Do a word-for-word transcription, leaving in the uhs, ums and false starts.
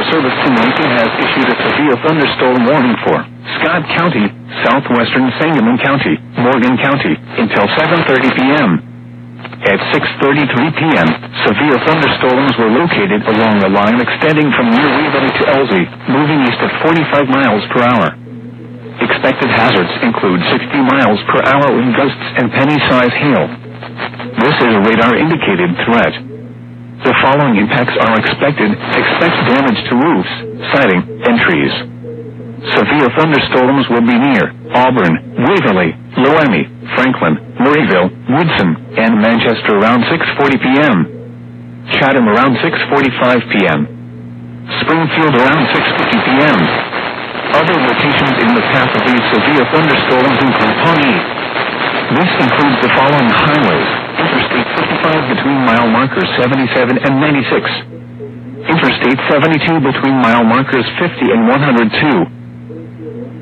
Service tonight has issued a severe thunderstorm warning for Scott County, southwestern Sangamon County, Morgan County, until seven thirty p.m. At six thirty-three p.m., severe thunderstorms were located along a line extending from near Waverly to Elsie, moving east at forty-five miles per hour. Expected hazards include sixty miles per hour wind gusts and penny-size hail. This is a radar-indicated threat. The following impacts are expected. Expect damage to roofs, siding, and trees. Severe thunderstorms will be near Auburn, Waverly, Loami, Franklin, Murrayville, Woodson, and Manchester around six forty p.m. Chatham around six forty-five p.m. Springfield around six fifty p.m. Other locations in the path of these severe thunderstorms include Pawnee. This includes the following highways: Interstate fifty-five between mile markers seventy-seven and ninety-six. Interstate seventy-two between mile markers fifty and one hundred two.